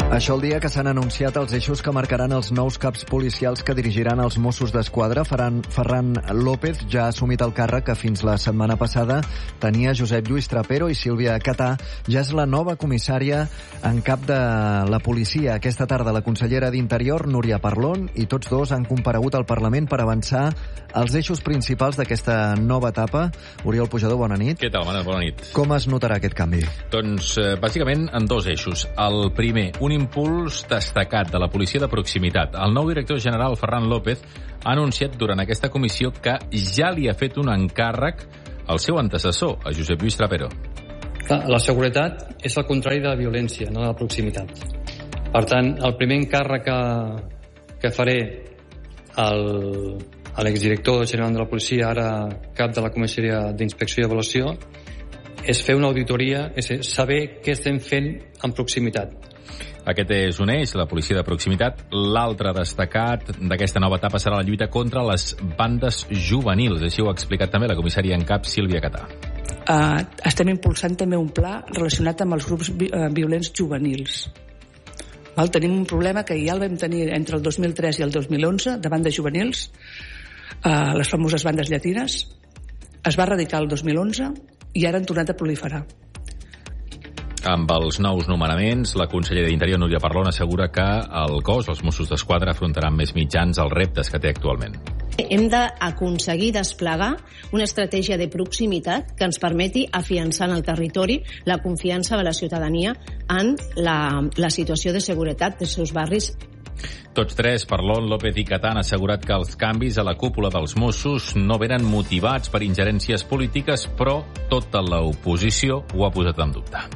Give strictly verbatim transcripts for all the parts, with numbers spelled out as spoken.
Això el dia que s'han anunciat els eixos que marcaran els nous caps policials que dirigiran els Mossos d'Esquadra. Ferran, Ferran López ja ha assumit el càrrec que fins la setmana passada tenia Josep Lluís Trapero, i Sílvia Catà ja és la nova comissària en cap de la policia. Aquesta tarda la consellera d'Interior, Núria Parlon, i tots dos han comparegut al Parlament per avançar els eixos principals d'aquesta nova etapa. Oriol Pujador, bona nit. Què tal, Manel? Bona nit. Com es notarà aquest canvi? Doncs, eh, bàsicament, en dos eixos. El primer, un impuls destacat de la policia de proximitat. El nou director general, Ferran López, ha anunciat durant aquesta comissió que ja li ha fet un encàrrec al seu antecessor, a Josep Lluís Trapero. La seguretat és el contrari de la violència, no de la proximitat. Per tant, el primer encàrrec que, que faré al, a l'exdirector general de la policia, ara cap de la comissaria d'inspecció i avaluació, és fer una auditoria, és saber què estem fent en proximitat. Aquest és un eix, la policia de proximitat. L'altre destacat d'aquesta nova etapa serà la lluita contra les bandes juvenils. Així ho ha explicat també la comissària en cap, Sílvia Catà. Uh, estem impulsant també un pla relacionat amb els grups vi uh, violents juvenils. Val? Tenim un problema que ja el vam tenir entre el dos mil tres i el dos mil onze, de bandes juvenils, uh, les famoses bandes llatines. Es va erradicar el dos mil onze i ara han tornat a proliferar. Amb els nous nomenaments, la consellera d'Interior, Núria Parlon, assegura que el cos, els Mossos d'Esquadra, afrontaran més mitjans als reptes que té actualment. Hem d'aconseguir desplegar una estratègia de proximitat que ens permeti afiançar en el territori la confiança de la ciutadania en la, la situació de seguretat dels seus barris. Tots tres, Parlon, López i Catà, han assegurat que els canvis a la cúpula dels Mossos no venen motivats per ingerències polítiques, però tota l'oposició ho ha posat en dubte.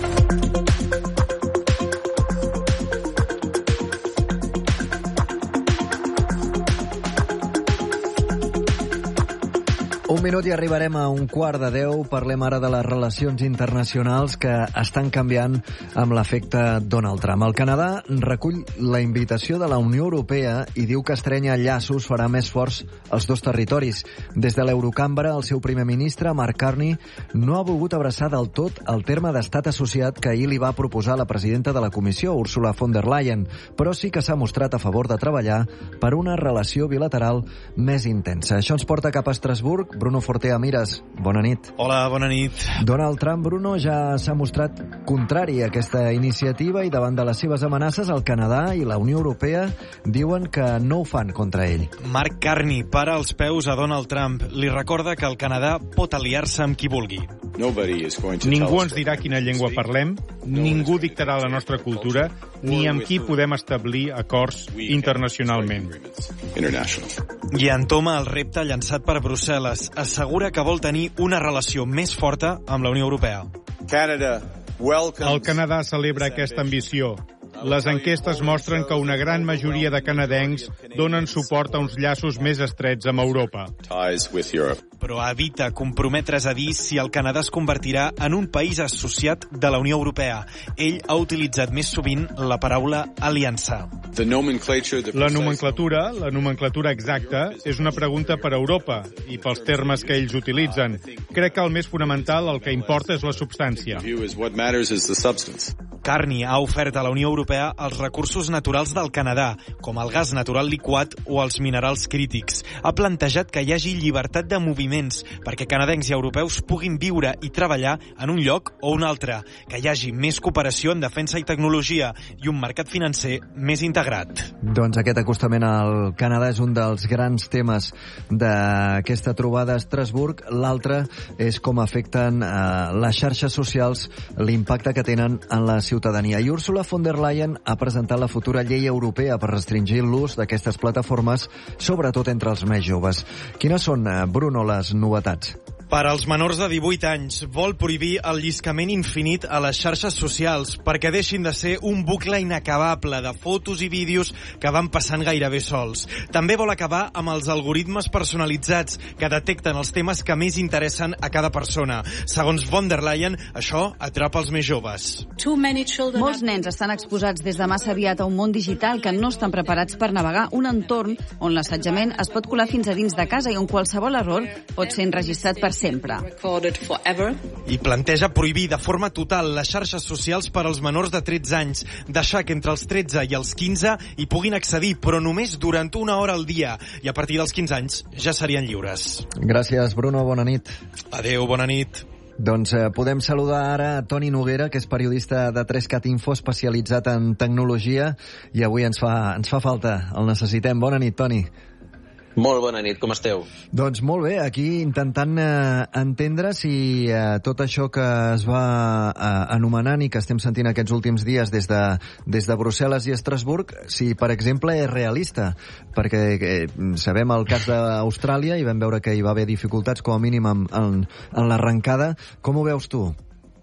Un minut i arribarem a un quart de deu. Parlem ara de les relacions internacionals que estan canviant amb l'efecte Donald Trump. El Canadà recull la invitació de la Unió Europea i diu que estrenya llaços farà més forts els dos territoris. Des de l'Eurocambra, el seu primer ministre, Mark Carney, no ha volgut abraçar del tot el terme d'estat associat que ahir li va proposar la presidenta de la Comissió, Ursula von der Leyen, però sí que s'ha mostrat a favor de treballar per una relació bilateral més intensa. Això ens porta cap a Estrasburg. Bruno Fortea Mires, bona nit. Hola, bona nit. Donald Trump, Bruno, ja s'ha mostrat contrari a aquesta iniciativa i davant de les seves amenaces, el Canadà i la Unió Europea diuen que no ho fan contra ell. Mark Carney para els peus a Donald Trump. Li recorda que el Canadà pot aliar-se amb qui vulgui. Ningú ens dirà quina llengua parlem, ningú dictarà la nostra cultura, ni amb qui podem establir acords internacionalment. I entoma el repte llançat per Brussel·les. Assegura que vol tenir una relació més forta amb la Unió Europea. El Canadà celebra aquesta ambició. Les enquestes mostren que una gran majoria de canadencs donen suport a uns llaços més estrets amb Europa. Però evita comprometre's a dir si el Canadà es convertirà en un país associat de la Unió Europea. Ell ha utilitzat més sovint la paraula aliança. La nomenclatura, la nomenclatura exacta, és una pregunta per a Europa i pels termes que ells utilitzen. Crec que el més fonamental, el que importa, és la substància. Carney ha ofert a la Unió Europea els recursos naturals del Canadà, com el gas natural liquat o els minerals crítics. Ha plantejat que hi hagi llibertat de moviments perquè canadencs i europeus puguin viure i treballar en un lloc o un altre, que hi hagi més cooperació en defensa i tecnologia i un mercat financer més integrat. Doncs aquest acostament al Canadà és un dels grans temes d'aquesta trobada a Estrasburg. L'altre és com afecten eh, les xarxes socials, l'impacte que tenen en la ciutadania. I Ursula von der Leyen ha presentat la futura llei europea per restringir l'ús d'aquestes plataformes, sobretot entre els més joves. Quines són, Bruno, les novetats? Per als menors de divuit anys, vol prohibir el lliscament infinit a les xarxes socials perquè deixin de ser un bucle inacabable de fotos i vídeos que van passant gairebé sols. També vol acabar amb els algoritmes personalitzats que detecten els temes que més interessen a cada persona. Segons von der Leyen, això atrapa els més joves. Molts nens estan exposats des de massa aviat a un món digital que no estan preparats per navegar un entorn on l'assetjament es pot colar fins a dins de casa i on qualsevol error pot ser enregistrat per sempre. I planteja prohibir de forma total les xarxes socials per als menors de tretze anys, deixar que entre els tretze i els quinze hi puguin accedir, però només durant una hora al dia, i a partir dels quinze anys ja serien lliures. Gràcies, Bruno, bona nit. Adéu, bona nit. Doncs eh, podem saludar ara a Toni Noguera, que és periodista de tres cat Info, especialitzat en tecnologia, i avui ens fa, ens fa falta, el necessitem. Bona nit, Toni. Molt bona nit, com esteu? Doncs molt bé, aquí intentant eh, entendre si eh, tot això que es va eh, anomenant i que estem sentint aquests últims dies des de, des de Brussel·les i Estrasburg, si, per exemple, és realista. Perquè eh, sabem el cas d'Austràlia i vam veure que hi va haver dificultats, com a mínim, en, en, en l'arrencada. Com ho veus tu?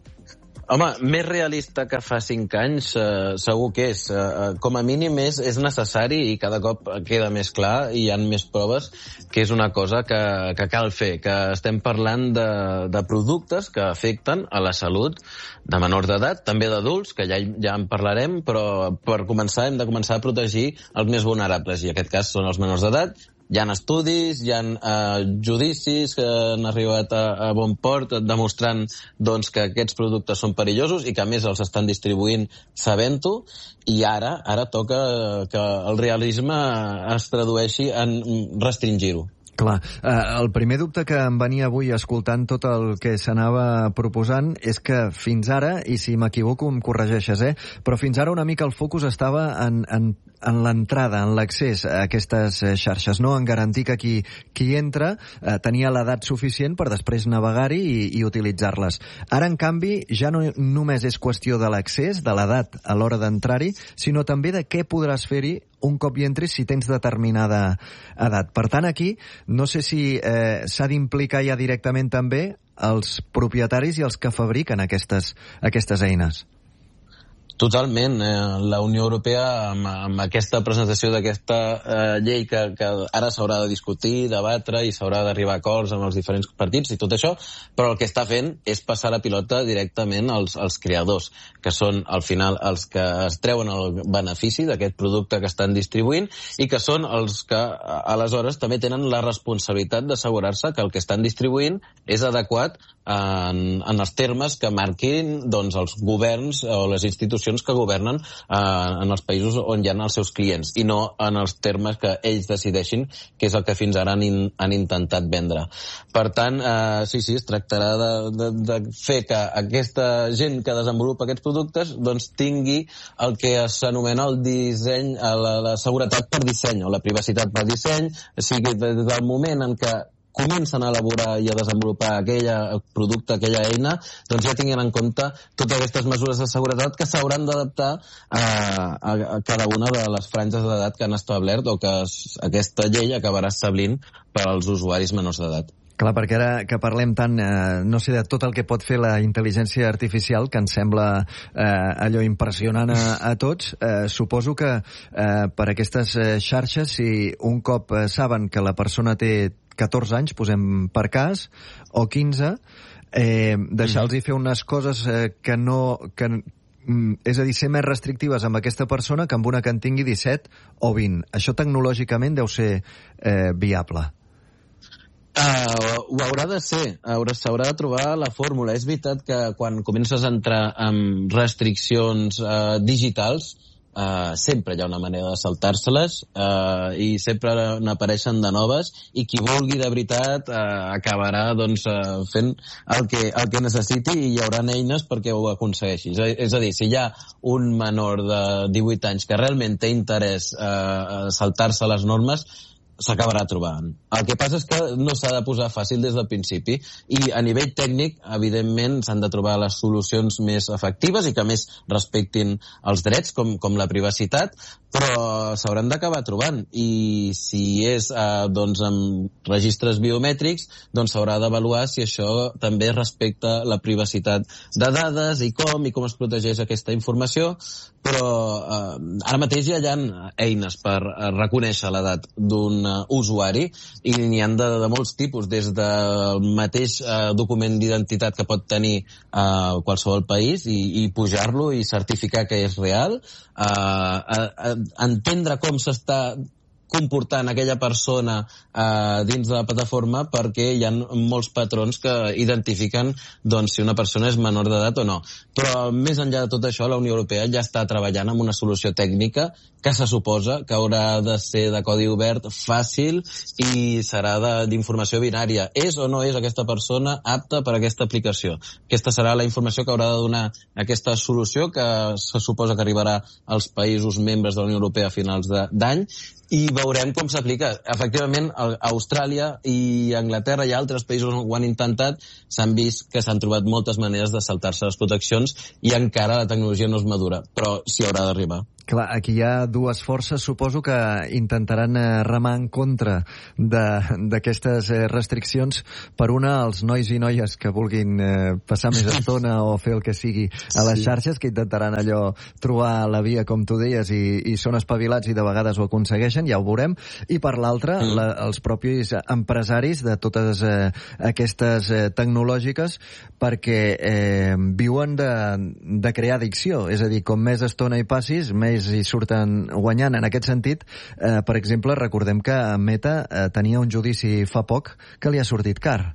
Home, més realista que fa cinc anys eh, segur que és. Eh, com a mínim és, és necessari i cada cop queda més clar i hi ha més proves que és una cosa que, que cal fer, que estem parlant de, de productes que afecten a la salut de menors d'edat, també d'adults, que ja, ja en parlarem, però per començar hem de començar a protegir els més vulnerables, i en aquest cas són els menors d'edat. Hi ha estudis, hi ha eh, judicis que han arribat a, a bon port demostrant doncs, que aquests productes són perillosos i que a més els estan distribuint sabent-ho, i ara ara toca que el realisme es tradueixi en restringir-ho. Clar, eh, el primer dubte que em venia avui escoltant tot el que s'anava proposant és que fins ara, i si m'equivoco em corregeixes, eh, però fins ara una mica el focus estava en, en, en l'entrada, en l'accés a aquestes xarxes, no? En garantir que qui, qui entra eh, tenia l'edat suficient per després navegar-hi i, i utilitzar-les. Ara, en canvi, ja no només és qüestió de l'accés, de l'edat a l'hora d'entrar-hi, sinó també de què podràs fer-hi un cop hi entris si tens determinada edat. Per tant, aquí no sé si eh, s'ha d'implicar ja directament també els propietaris i els que fabriquen aquestes, aquestes eines. Totalment. Eh, la Unió Europea, amb, amb aquesta presentació d'aquesta eh, llei que, que ara s'haurà de discutir, debatre i s'haurà d'arribar a acords amb els diferents partits i tot això, però el que està fent és passar la pilota directament als, als creadors, que són al final els que es treuen el benefici d'aquest producte que estan distribuint i que són els que aleshores també tenen la responsabilitat d'assegurar-se que el que estan distribuint és adequat en, en els termes que marquin doncs, els governs o les institucions que governen eh, en els països on hi ha els seus clients i no en els termes que ells decideixin, que és el que fins ara han, in, han intentat vendre. Per tant, eh, sí, sí, es tractarà de, de, de fer que aquesta gent que desenvolupa aquests productes doncs tingui el que s'anomena el disseny, la, la seguretat per disseny o la privacitat per disseny, o sigui, des del moment en què comencen a elaborar i a desenvolupar aquell producte, aquella eina, doncs ja tinguin en compte totes aquestes mesures de seguretat que s'hauran d'adaptar a, a, a cada una de les franges d'edat que han establert o que es, aquesta llei acabarà establint per als usuaris menors d'edat. Clar, perquè ara que parlem tant, eh, no sé, de tot el que pot fer la intel·ligència artificial, que ens sembla eh, allò impressionant a, a tots, eh, suposo que eh, per aquestes eh, xarxes, si un cop eh, saben que la persona té catorze anys, posem per cas, o quinze, eh, deixar-los fer unes coses eh, que no... Que, és a dir, ser més restrictives amb aquesta persona que amb una que en tingui disset o vint. Això tecnològicament deu ser eh, viable. Uh, ho haurà de ser, s'haurà de trobar la fórmula. És veritat que quan comences a entrar amb restriccions uh, digitals, uh, sempre hi ha una manera de saltar-se-les uh, i sempre n'apareixen de noves, i qui vulgui de veritat uh, acabarà doncs, uh, fent el que, el que necessiti, i hi haurà eines perquè ho aconsegueixi. És a dir, si hi ha un menor de divuit anys que realment té interès uh, a saltar-se les normes, s'acabarà trobant. El que passa és que no s'ha de posar fàcil des del principi, i a nivell tècnic, evidentment, s'han de trobar les solucions més efectives i que més respectin els drets, com, com la privacitat, però s'hauran d'acabar trobant. I si és eh, doncs, amb registres biomètrics, doncs s'haurà d'avaluar si això també respecta la privacitat de dades i com, i com es protegeix aquesta informació, però eh, ara mateix ja hi ha eines per reconèixer l'edat d'un uh, usuari, i n'hi ha de, de molts tipus, des del mateix uh, document d'identitat que pot tenir uh, qualsevol país i, i pujar-lo i certificar que és real, uh, uh, uh, entendre com s'està comportant aquella persona eh, dins de la plataforma, perquè hi ha molts patrons que identifiquen doncs, si una persona és menor d'edat o no. Però més enllà de tot això, la Unió Europea ja està treballant amb una solució tècnica que se suposa que haurà de ser de codi obert, fàcil i serà d'informació binària. És o no és aquesta persona apta per a aquesta aplicació? Aquesta serà la informació que haurà de donar aquesta solució que se suposa que arribarà als països membres de la Unió Europea a finals d'any, i veurem com s'aplica. Efectivament, a Austràlia i a Anglaterra i altres països ho han intentat, s'han vist que s'han trobat moltes maneres de saltar-se les proteccions i encara la tecnologia no és madura, però s'hi haurà d'arribar. Clar, aquí hi ha dues forces, suposo que intentaran eh, remar en contra d'aquestes eh, restriccions. Per una, els nois i noies que vulguin eh, passar més estona o fer el que sigui a les xarxes, que intentaran allò trobar la via, com tu deies, i, i són espavilats i de vegades ho aconsegueixen, ja ho veurem. I per l'altra, mm. la, els propis empresaris de totes eh, aquestes eh, tecnològiques, perquè eh, viuen de, de crear addicció. És a dir, com més estona hi passis, més i surten guanyant. En aquest sentit, eh, per exemple, recordem que Meta eh, tenia un judici fa poc que li ha sortit car.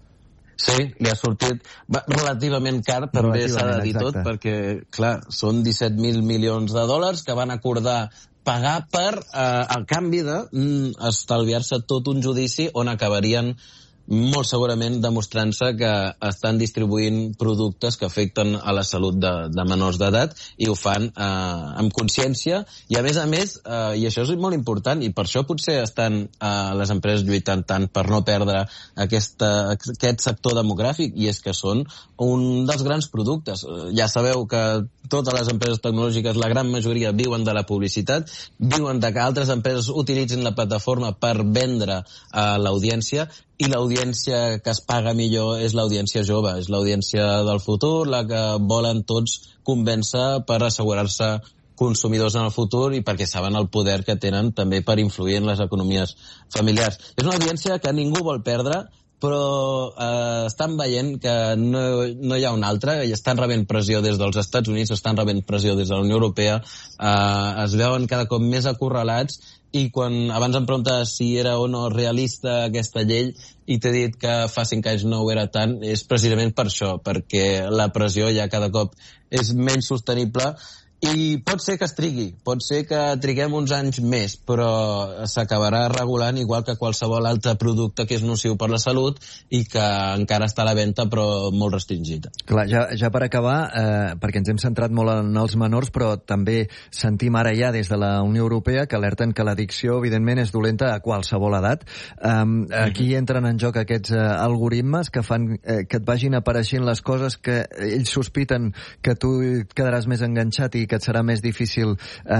Sí, li ha sortit relativament car, també s'ha de dir tot, perquè, clar, són disset mil milions de dòlars que van acordar pagar per, eh, al canvi de mm, estalviar-se tot un judici on acabarien molt segurament demostrant-se que estan distribuint productes que afecten a la salut de, de menors d'edat, i ho fan eh, amb consciència, i a més a més, eh, i això és molt important, i per això potser estan eh, les empreses lluitant tant per no perdre aquesta, aquest sector demogràfic, i és que són un dels grans productes. Ja sabeu que totes les empreses tecnològiques, la gran majoria, viuen de la publicitat, viuen de que altres empreses utilitzin la plataforma per vendre a l'audiència, i l'audiència que es paga millor és l'audiència jove, és l'audiència del futur, la que volen tots convèncer per assegurar-se consumidors en el futur i perquè saben el poder que tenen també per influir en les economies familiars. És una audiència que ningú vol perdre, però eh, estan veient que no, no hi ha una altra, i estan rebent pressió des dels Estats Units, estan rebent pressió des de la Unió Europea, eh, es veuen cada cop més acorralats, i quan abans em preguntes si era o no realista aquesta llei i t'he dit que fa cinc anys no ho era tant, és precisament per això, perquè la pressió ja cada cop és menys sostenible. I pot ser que es trigui, pot ser que triguem uns anys més, però s'acabarà regulant igual que qualsevol altre producte que és nociu per la salut i que encara està a la venda però molt restringit. Clar, ja, ja per acabar, eh, perquè ens hem centrat molt en els menors, però també sentim ara ja des de la Unió Europea que alerten que l'addicció, evidentment, és dolenta a qualsevol edat. Um, aquí entren en joc aquests uh, algoritmes que fan eh, que et vagin apareixent les coses que ells sospiten que tu quedaràs més enganxat i que et serà més difícil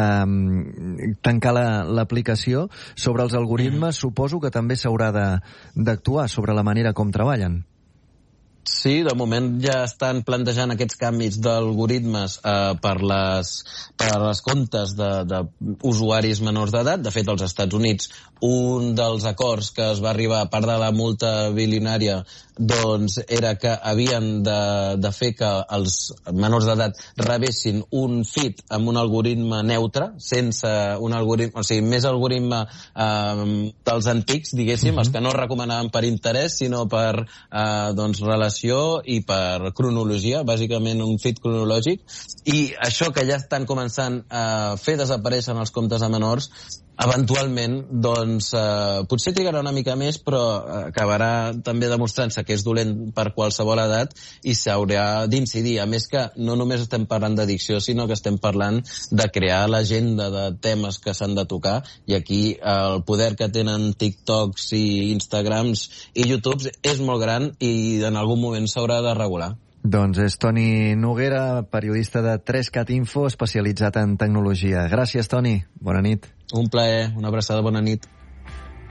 eh, tancar l'aplicació. La, sobre els algoritmes, suposo que també s'haurà d'actuar sobre la manera com treballen. Sí, de moment ja estan plantejant aquests canvis d'algoritmes eh, per, les, per les comptes d'usuaris menors d'edat. De fet, als Estats Units, un dels acords que es va arribar a part de la multa bilionària doncs era que havien de, de fer que els menors d'edat rebessin un feed amb un algoritme neutre, sense un algoritme, o sigui, més algoritme eh, dels antics, diguéssim, uh-huh. els que no recomanaven per interès, sinó per eh, doncs, relació i per cronologia, bàsicament un feed cronològic, i això que ja estan començant a fer desaparèixer en els comptes de menors, eventualment, doncs, eh, potser trigarà una mica més, però acabarà també demostrant-se que és dolent per qualsevol edat i s'haurà d'incidir. A més que no només estem parlant d'addicció, sinó que estem parlant de crear l'agenda de temes que s'han de tocar, i aquí el poder que tenen TikToks i Instagrams i YouTubes és molt gran i en algun moment s'haurà de regular. Doncs és Toni Noguera, periodista de tres cat Info, especialitzat en tecnologia. Gràcies, Toni. Bona nit. Un plaer, una abraçada, bona nit.